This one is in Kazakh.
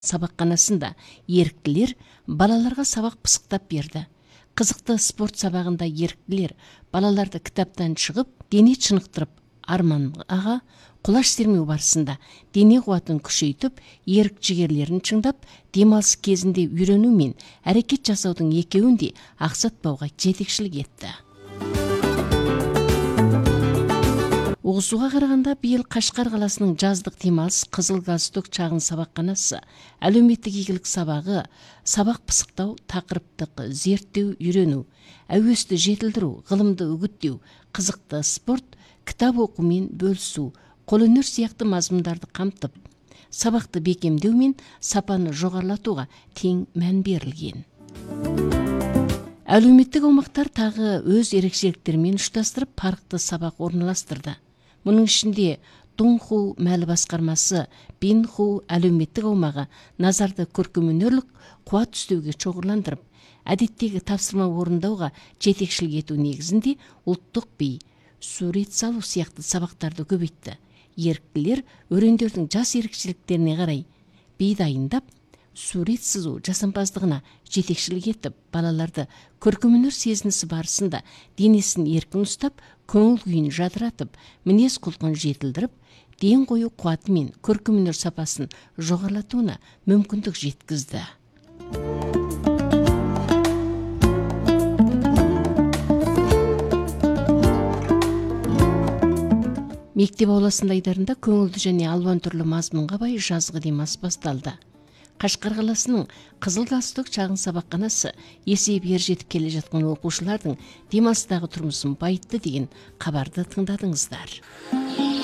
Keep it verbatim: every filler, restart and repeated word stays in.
сабаққанасында еріктілер балаларға сабақ пысықтап берді. Қызықты спорт сабағында еріктілер балаларды кітаптан шығып, дене шынықтырып, арманға құлаш сермеу барысында дене қуатын күшейтіп, ерік жігерлерін шыңдап, демалыс кезінде үйрену мен әрекет жасаудың екеуін де ақсатпауға жетекшілік етті. Оғызуға қарағанда биыл Қашқар қаласының жаздық демалыс Қызыл галстук шағын сабаққанасы әлеуметтік игілік сабағы, сабақ пысықтау, тақырыптық зерттеу, үйрену, әуесті жетілдіру, ғылымды үгіттеу, қызықты спорт, кітап оқумен бөлісу, қолөнер сияқты мазмұндарды қамтып, сабақты бекемдеу мен сапаны жоғарылатуға тең мән берілген. Әлеуметтік аумақтар тағы өз ерекшеліктерімен ұштастырып паркты сабақ орналастырды. Мұның ішінде Дунху мәлі басқармасы Бинху әлеуметтік аумағы назарды көркемөнерлік қуат үстеуге шоғырландырып, әдеттегі тапсырма орындауға жетекшілік ету негізінде ұлттық би, сурет салу сияқты сабақтарды көбейтті. Еріктілер өрендердің жас ерекшеліктеріне қарай би дайындап, сурет сызу жасампаздығына жетекшілік етіп, балаларды көркемөнер сезінісі барысында денесін еркін ұстап, көңіл күйін жадыратып, мінез құлқын жетілдіріп, ден қою қуаты мен көркемөнер сапасын жоғарылатуына мүмкіндік жеткізді. Мектеп ауласында айдарында көңілді және алуан түрлі мазмұнға бай жазғы демалыс басталды. Қашқар қаласының Қызыл галстук шағын сабаққанасы есейіп ер жетіп келе жатқан оқушылардың демалыстағы тұрмысын байытты деген хабарды тыңдадыңыздар.